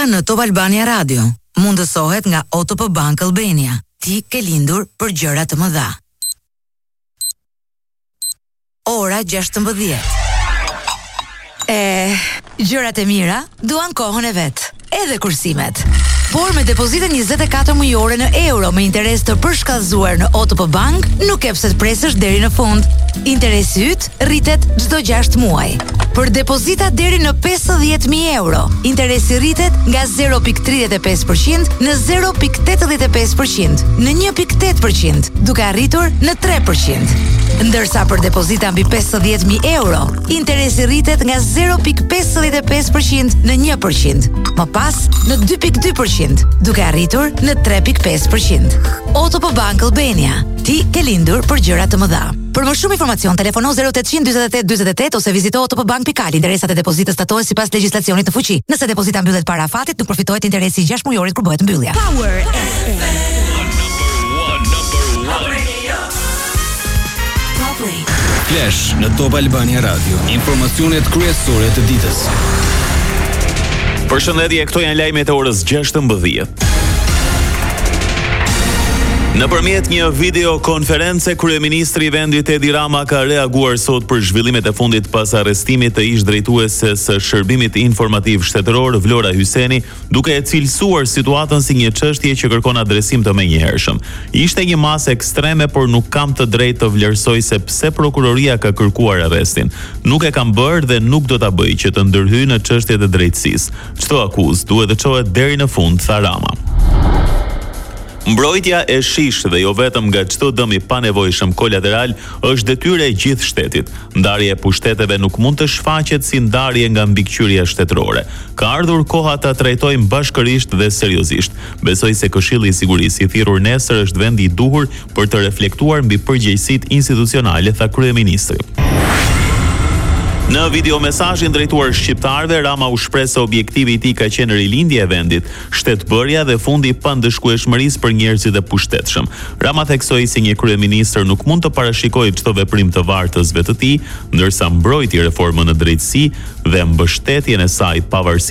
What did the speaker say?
Dëbata në Top Albania Radio mundësohet nga OTP Bank Albania. Ti ke lindur për gjëra të mëdha. Ora 16. Gjërat e mira duan kohën e vet, edhe kursimet. Por me depozitën 24 mujore në euro me interes të përshkallëzuar në OTP Bank, nuk e pse të presësh deri në fund. Interesi yt rritet çdo 6 muaj. Për depozita deri në 50.000 euro, interesi rritet nga 0.35% në 0.85%, në 1.8%, duke arritur në 3%. Ndërsa për depozita mbi 50.000 euro, interesi rritet nga 0.55% në 1%, më pas në 2.2%, duke arritur në 3.5%. OTP Bank Albania. Ti ke lindur për gjëra të mëdha. Për më shumë informacion, telefono 0800 48 48 ose vizito otpbank.al. Interesat e depozitës statohen sipas legjislacionit në fuqi. Nëse depozita mbyllet para afatit, nuk përfitohet interesi i 6 mujorit kur bëhet mbyllja. Power Flash në Top Albania Radio. Informacionet kryesore të ditës. Përshëndetje, këto janë lajmet e orës 16. Nëpërmjet një videokonference, kryeministri i vendit Edi Rama ka reaguar sot për zhvillimet e fundit pas arrestimit të ish drejtuese së Shërbimit Informativ Shtetëror Vlora Hyseni, duke e cilësuar situatën si një çështje që kërkon adresim të menjëhershëm. Ishte një masë ekstreme, por nuk kam të drejtë të vlerësoj se pse prokuroria ka kërkuar arrestin. Nuk e kam bërë dhe nuk do ta bëj që të ndërhyj në çështjet e drejtësisë. Çdo akuzë duhet të çohet deri në fund, tha Rama. Mbrojtja e shisht dhe jo vetëm nga çdo dëm i panevojshëm kolateral është detyrë e gjithë shtetit. Ndarja e pushteteve nuk mund të shfaqet si ndarje nga mbikëqyrja shtetërore. Ka ardhur koha ta trajtojmë bashkërisht dhe seriozisht. Besoj se Këshilli i Sigurisë i thirrur nesër është vendi i duhur për të reflektuar mbi përgjegjësitë institucionale, tha kryeministri. Në videomesazhin drejtuar shqiptarëve, Rama u shpreh se objektivi i tij ka qenë rilindja e vendit, shtetbërja dhe fundi i pandëshkueshmërisë për njerëzit e pushtetshëm. Rama theksoi se një kryeministër nuk mund të parashikojë çdo veprim të vartësve të tij, ndërsa mbrojti reformën në drejtësi dhe mbështetjen e saj pavarësisht